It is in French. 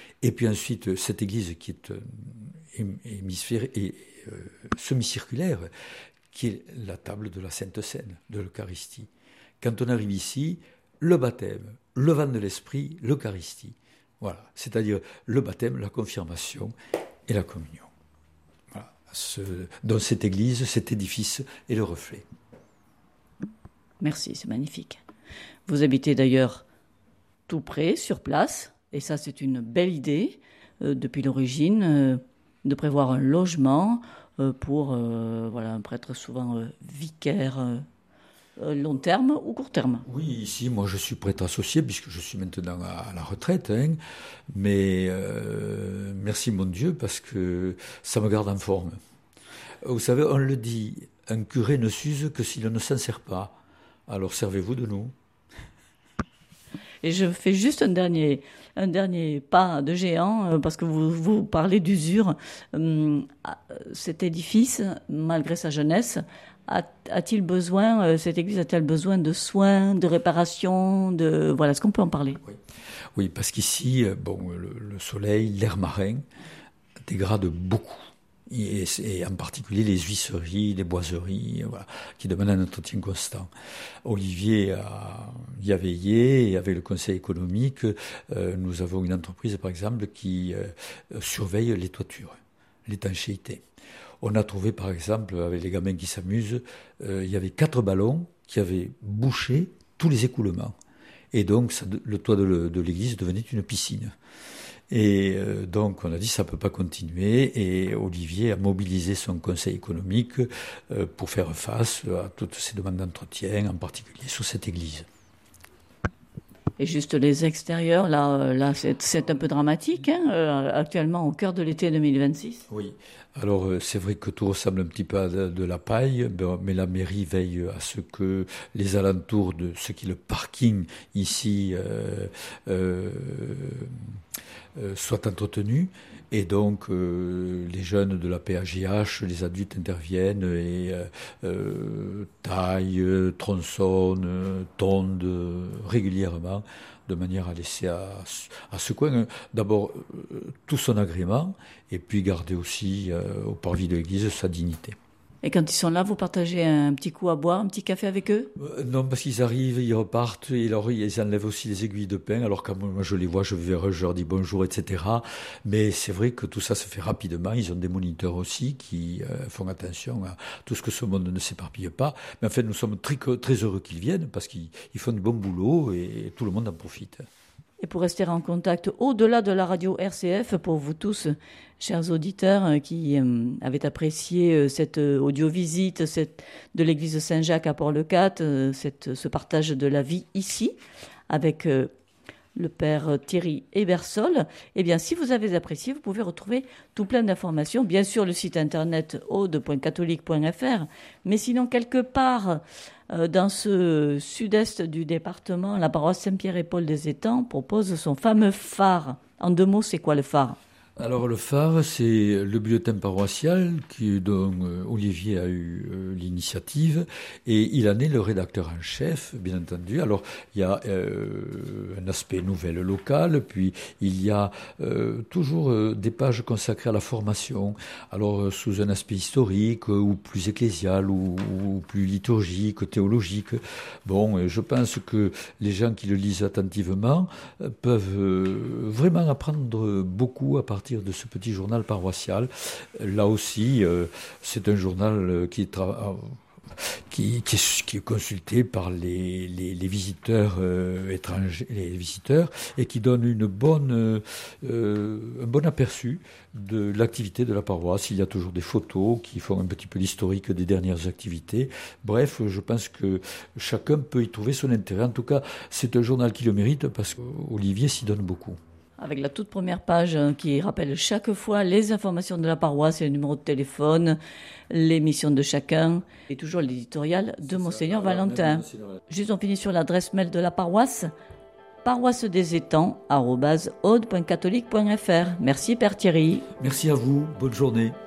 Et puis ensuite, cette église qui est semi-circulaire, qui est la table de la Sainte Seine, de l'Eucharistie. Quand on arrive ici, le baptême, le vent de l'Esprit, l'Eucharistie. Voilà, c'est-à-dire le baptême, la confirmation et la communion. Voilà, dans cette église, cet édifice est le reflet. Merci, c'est magnifique. Vous habitez d'ailleurs tout près, sur place, et ça c'est une belle idée, depuis l'origine, de prévoir un logement pour un prêtre souvent vicaire long terme ou court terme. Oui, ici, moi je suis prêtre associé puisque je suis maintenant à la retraite, mais merci mon Dieu parce que ça me garde en forme. Vous savez, on le dit, un curé ne s'use que s'il ne s'en sert pas. Alors servez-vous de nous. Et je fais juste un dernier pas de géant, parce que vous parlez d'usure. Cet édifice, malgré sa jeunesse, a-t-il besoin, cette église a-t-elle besoin de soins, de réparation, est-ce qu'on peut en parler? Oui, parce qu'ici, le soleil, l'air marin dégrade beaucoup. Et en particulier les huisseries, les boiseries, qui demandent un entretien constant. Olivier y a veillé, et avec le conseil économique, nous avons une entreprise, par exemple, qui surveille les toitures, l'étanchéité. On a trouvé, par exemple, avec les gamins qui s'amusent, il y avait 4 ballons qui avaient bouché tous les écoulements. Et donc, le toit de l'église devenait une piscine. Et donc on a dit ça peut pas continuer et Olivier a mobilisé son conseil économique pour faire face à toutes ces demandes d'entretien, en particulier sur cette église. Et juste les extérieurs, là c'est un peu dramatique, actuellement au cœur de l'été 2026. Oui, alors c'est vrai que tout ressemble un petit peu à de la paille, mais la mairie veille à ce que les alentours de ce qui est le parking ici soient entretenus. Et donc les jeunes de la PAGH, les adultes interviennent et taillent, tronçonnent, tondent régulièrement, de manière à laisser à ce coin d'abord tout son agrément et puis garder aussi au parvis de l'église sa dignité. Et quand ils sont là, vous partagez un petit coup à boire, un petit café avec eux? Non, parce qu'ils arrivent, ils repartent, et alors ils enlèvent aussi les aiguilles de pain. Alors quand moi je les vois, je vais vers eux, je leur dis bonjour, etc. Mais c'est vrai que tout ça se fait rapidement. Ils ont des moniteurs aussi qui font attention à tout ce que ce monde ne s'éparpille pas. Mais en fait, nous sommes très, très heureux qu'ils viennent parce qu'ils font du bon boulot et tout le monde en profite. Et pour rester en contact au-delà de la radio RCF, pour vous tous, chers auditeurs qui avaient apprécié cette audio-visite de l'église Saint-Jacques à Port-le-Cat, ce partage de la vie ici, avec le père Thierry Ebersol, eh bien, si vous avez apprécié, vous pouvez retrouver tout plein d'informations, bien sûr le site internet aude.catholique.fr, mais sinon quelque part dans ce sud-est du département, la paroisse Saint-Pierre et Paul des Étangs propose son fameux phare. En 2 mots, c'est quoi le phare ? Alors le phare, c'est le bulletin paroissial dont Olivier a eu l'initiative et il en est le rédacteur en chef, bien entendu. Alors il y a un aspect nouvelle locale, puis il y a toujours des pages consacrées à la formation, alors sous un aspect historique ou plus ecclésial ou plus liturgique, théologique. Bon, je pense que les gens qui le lisent attentivement peuvent vraiment apprendre beaucoup à partir de ce petit journal paroissial. Là aussi, c'est un journal qui est consulté par les visiteurs étrangers, les visiteurs, et qui donne un bon aperçu de l'activité de la paroisse. Il y a toujours des photos qui font un petit peu l'historique des dernières activités. Bref, je pense que chacun peut y trouver son intérêt. En tout cas, c'est un journal qui le mérite parce qu'Olivier s'y donne beaucoup. Avec la toute première page qui rappelle chaque fois les informations de la paroisse et le numéro de téléphone, les missions de chacun, et toujours l'éditorial de Monseigneur Valentin. Juste, on finit sur l'adresse mail de la paroisse, paroissedesétangs@aude.catholique.fr. Merci Père Thierry. Merci à vous, bonne journée.